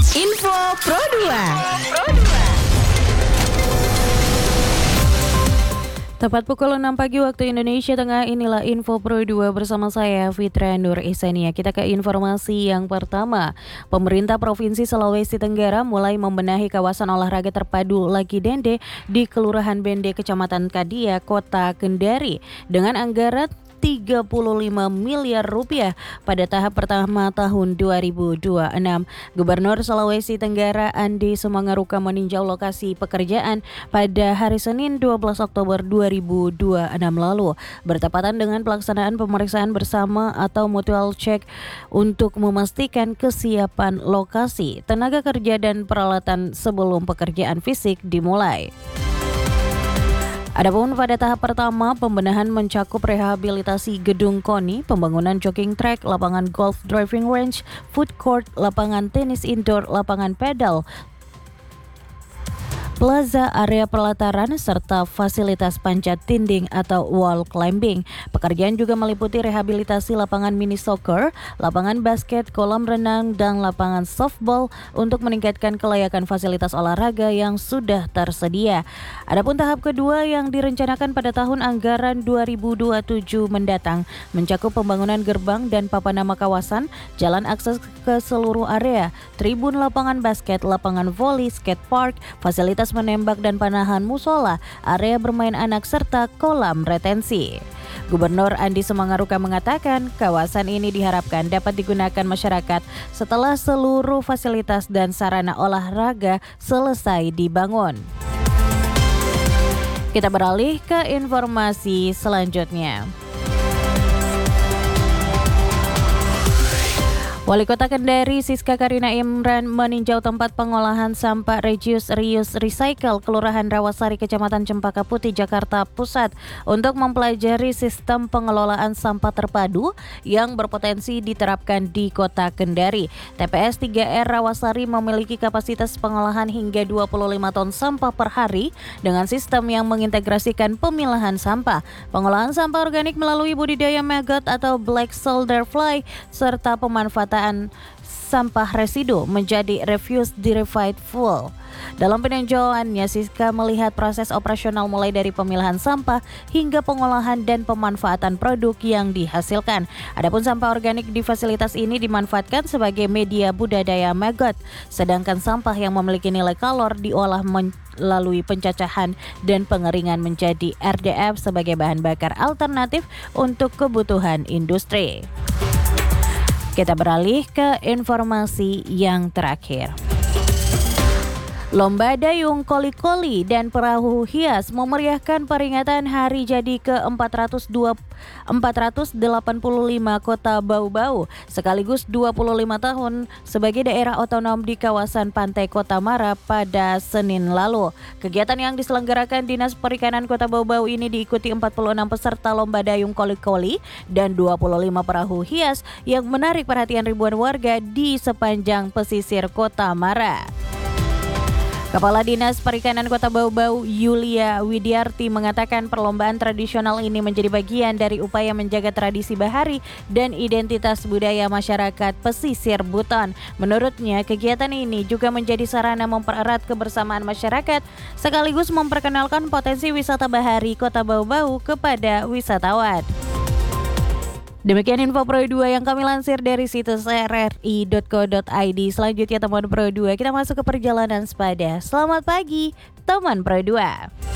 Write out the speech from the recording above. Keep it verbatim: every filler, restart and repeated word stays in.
Info Pro dua. Tepat pukul enam pagi waktu Indonesia Tengah, inilah Info Pro dua bersama saya Fitra Nur Isania. Kita ke informasi yang pertama. Pemerintah Provinsi Sulawesi Tenggara mulai membenahi kawasan olahraga terpadu Lagi Dende di Kelurahan Bende, Kecamatan Kadia, Kota Kendari dengan anggaran tiga puluh lima miliar rupiah pada tahap pertama tahun dua ribu dua puluh enam. Gubernur Sulawesi Tenggara Andi Semangaruka meninjau lokasi pekerjaan pada hari Senin dua belas Oktober dua ribu dua puluh enam lalu, bertepatan dengan pelaksanaan pemeriksaan bersama atau mutual check untuk memastikan kesiapan lokasi, tenaga kerja dan peralatan sebelum pekerjaan fisik dimulai. Adapun pada tahap pertama, pembenahan mencakup rehabilitasi gedung KONI, pembangunan jogging track, lapangan golf driving range, food court, lapangan tenis indoor, lapangan pedal, plaza area pelataran, serta fasilitas panjat dinding atau wall climbing. Pekerjaan juga meliputi rehabilitasi lapangan mini soccer, lapangan basket, kolam renang, dan lapangan softball untuk meningkatkan kelayakan fasilitas olahraga yang sudah tersedia. Adapun tahap kedua yang direncanakan pada tahun anggaran dua ribu dua puluh tujuh mendatang mencakup pembangunan gerbang dan papan nama kawasan, jalan akses ke seluruh area, tribun lapangan basket, lapangan voli, skate park, fasilitas menembak dan panahan musola, area bermain anak serta kolam retensi. Gubernur Andi Semangaruka mengatakan kawasan ini diharapkan dapat digunakan masyarakat setelah seluruh fasilitas dan sarana olahraga selesai dibangun. Kita beralih ke informasi selanjutnya. Wali Kota Kendari Siska Karina Imran meninjau tempat pengolahan sampah Reduce Reuse Recycle Kelurahan Rawasari Kecamatan Cempaka Putih Jakarta Pusat untuk mempelajari sistem pengelolaan sampah terpadu yang berpotensi diterapkan di Kota Kendari. T P S tiga R Rawasari memiliki kapasitas pengolahan hingga dua puluh lima ton sampah per hari dengan sistem yang mengintegrasikan pemilahan sampah, pengolahan sampah organik melalui budidaya maggot atau black soldier fly, serta pemanfaatan sampah residu menjadi refuse derived fuel. Dalam peninjauannya, Siska melihat proses operasional mulai dari pemilahan sampah hingga pengolahan dan pemanfaatan produk yang dihasilkan. Adapun sampah organik di fasilitas ini dimanfaatkan sebagai media budidaya maggot, sedangkan sampah yang memiliki nilai kalor diolah melalui pencacahan dan pengeringan menjadi R D F sebagai bahan bakar alternatif untuk kebutuhan industri. Kita beralih ke informasi yang terakhir. Lomba dayung koli-koli dan perahu hias memeriahkan peringatan hari jadi ke empat ratus delapan puluh lima Kota Bau-Bau, sekaligus dua puluh lima tahun sebagai daerah otonom di kawasan pantai Kota Mara pada Senin lalu. Kegiatan yang diselenggarakan Dinas Perikanan Kota Bau-Bau ini diikuti empat puluh enam peserta lomba dayung koli-koli dan dua puluh lima perahu hias yang menarik perhatian ribuan warga di sepanjang pesisir Kota Mara. Kepala Dinas Perikanan Kota Bau-Bau Yulia Widiarti mengatakan perlombaan tradisional ini menjadi bagian dari upaya menjaga tradisi bahari dan identitas budaya masyarakat pesisir Buton. Menurutnya, kegiatan ini juga menjadi sarana mempererat kebersamaan masyarakat sekaligus memperkenalkan potensi wisata bahari Kota Bau-Bau kepada wisatawan. Demikian info Pro dua yang kami lansir dari situs r r i dot co dot i d. Selanjutnya teman Pro dua, kita masuk ke perjalanan sepada. Selamat pagi teman Pro dua.